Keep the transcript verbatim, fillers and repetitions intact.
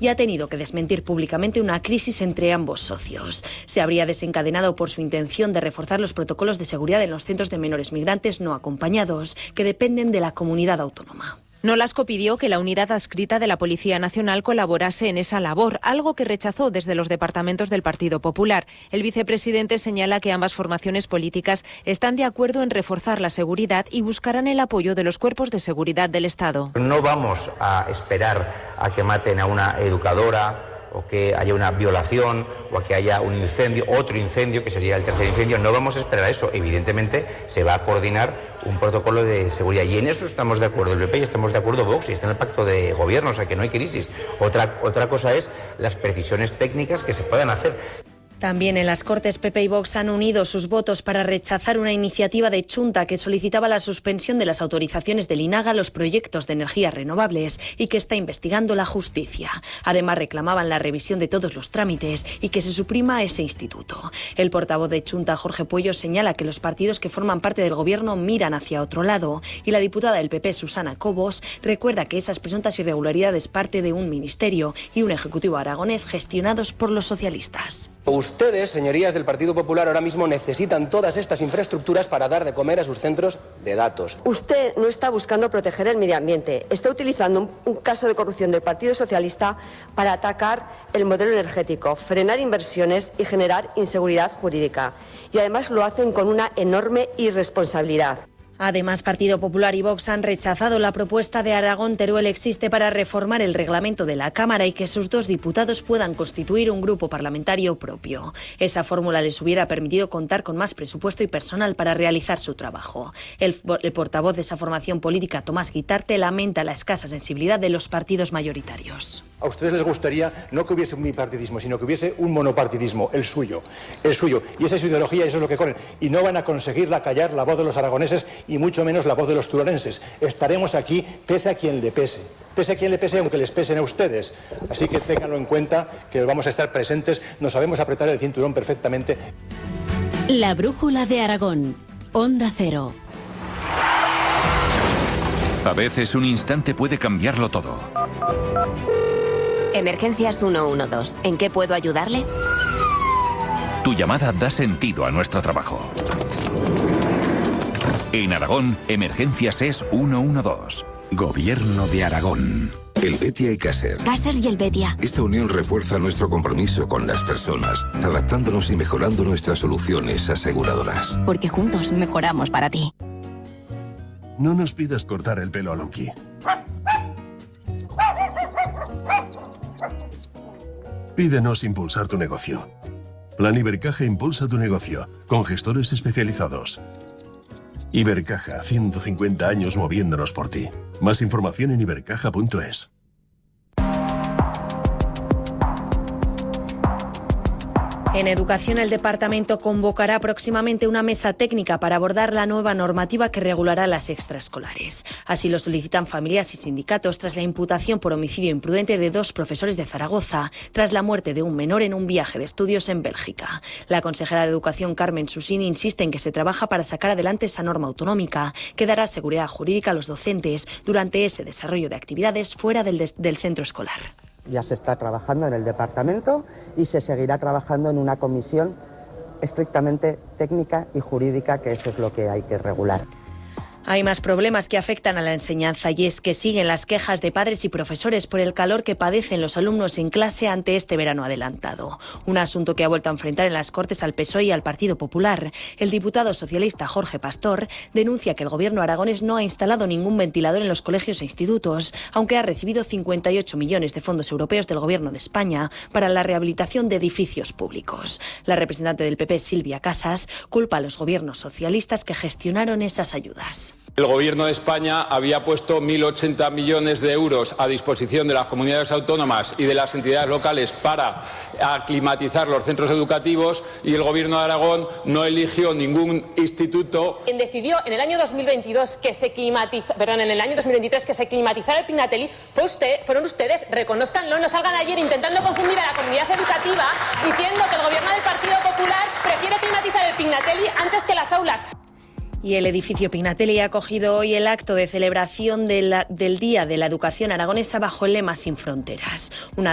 y ha tenido que desmentir públicamente una crisis entre ambos socios. Se habría desencadenado por su intención de reforzar los protocolos de seguridad en los centros de menores migrantes no acompañados, que dependen de la comunidad autónoma. Nolasco pidió que la unidad adscrita de la Policía Nacional colaborase en esa labor, algo que rechazó desde los departamentos del Partido Popular. El vicepresidente señala que ambas formaciones políticas están de acuerdo en reforzar la seguridad y buscarán el apoyo de los cuerpos de seguridad del Estado. No vamos a esperar a que maten a una educadora o que haya una violación o a que haya un incendio, otro incendio, que sería el tercer incendio. No vamos a esperar a eso. Evidentemente se va a coordinar un protocolo de seguridad y en eso estamos de acuerdo el P P y estamos de acuerdo Vox y está en el pacto de gobierno, o sea que no hay crisis. Otra, otra cosa es las precisiones técnicas que se puedan hacer. También en las Cortes P P y Vox han unido sus votos para rechazar una iniciativa de Chunta que solicitaba la suspensión de las autorizaciones del INAGA a los proyectos de energías renovables y que está investigando la justicia. Además reclamaban la revisión de todos los trámites y que se suprima ese instituto. El portavoz de Chunta, Jorge Puello, señala que los partidos que forman parte del gobierno miran hacia otro lado y la diputada del P P, Susana Cobos, recuerda que esas presuntas irregularidades parte de un ministerio y un ejecutivo aragonés gestionados por los socialistas. Ustedes, señorías del Partido Popular, ahora mismo necesitan todas estas infraestructuras para dar de comer a sus centros de datos. Usted no está buscando proteger el medio ambiente, está utilizando un, un caso de corrupción del Partido Socialista para atacar el modelo energético, frenar inversiones y generar inseguridad jurídica. Y además lo hacen con una enorme irresponsabilidad. Además, Partido Popular y Vox han rechazado la propuesta de Aragón Teruel Existe para reformar el reglamento de la Cámara y que sus dos diputados puedan constituir un grupo parlamentario propio. Esa fórmula les hubiera permitido contar con más presupuesto y personal para realizar su trabajo. El, el portavoz de esa formación política, Tomás Guitarte, lamenta la escasa sensibilidad de los partidos mayoritarios. A ustedes les gustaría no que hubiese un bipartidismo, sino que hubiese un monopartidismo, el suyo, el suyo. Y esa es su ideología y eso es lo que corren. Y no van a conseguirla callar la voz de los aragoneses y mucho menos la voz de los turolenses. Estaremos aquí pese a quien le pese. Pese a quien le pese, aunque les pesen a ustedes. Así que ténganlo en cuenta, que vamos a estar presentes. Nos sabemos apretar el cinturón perfectamente. La brújula de Aragón. Onda Cero. A veces un instante puede cambiarlo todo. Emergencias ciento doce. ¿En qué puedo ayudarle? Tu llamada da sentido a nuestro trabajo. En Aragón, Emergencias es ciento doce. Gobierno de Aragón. El Betia y Caser. Caser y el Betia. Esta unión refuerza nuestro compromiso con las personas, adaptándonos y mejorando nuestras soluciones aseguradoras. Porque juntos mejoramos para ti. No nos pidas cortar el pelo a Loki. Pídenos impulsar tu negocio. Plan Ibercaja impulsa tu negocio, con gestores especializados. Ibercaja, ciento cincuenta años moviéndonos por ti. Más información en ibercaja punto es. En Educación, el departamento convocará próximamente una mesa técnica para abordar la nueva normativa que regulará las extraescolares. Así lo solicitan familias y sindicatos tras la imputación por homicidio imprudente de dos profesores de Zaragoza, tras la muerte de un menor en un viaje de estudios en Bélgica. La consejera de Educación, Carmen Susini, insiste en que se trabaja para sacar adelante esa norma autonómica que dará seguridad jurídica a los docentes durante ese desarrollo de actividades fuera del, des- del centro escolar. Ya se está trabajando en el departamento y se seguirá trabajando en una comisión estrictamente técnica y jurídica, que eso es lo que hay que regular. Hay más problemas que afectan a la enseñanza y es que siguen las quejas de padres y profesores por el calor que padecen los alumnos en clase ante este verano adelantado. Un asunto que ha vuelto a enfrentar en las Cortes al P S O E y al Partido Popular. El diputado socialista Jorge Pastor denuncia que el gobierno aragonés no ha instalado ningún ventilador en los colegios e institutos, aunque ha recibido cincuenta y ocho millones de fondos europeos del gobierno de España para la rehabilitación de edificios públicos. La representante del P P, Silvia Casas, culpa a los gobiernos socialistas que gestionaron esas ayudas. El Gobierno de España había puesto mil ochenta millones de euros a disposición de las comunidades autónomas y de las entidades locales para aclimatizar los centros educativos y el Gobierno de Aragón no eligió ningún instituto. Quien decidió en el año dos mil veintidós que se climatiza, perdón, en el año dos mil veintitrés que se climatizara el Pignatelli fue usted, fueron ustedes, reconózcanlo, no salgan ayer intentando confundir a la comunidad educativa diciendo que el Gobierno del Partido Popular prefiere climatizar el Pignatelli antes que las aulas. Y el edificio Pignatelli ha acogido hoy el acto de celebración de la, del Día de la Educación Aragonesa bajo el lema Sin Fronteras. Una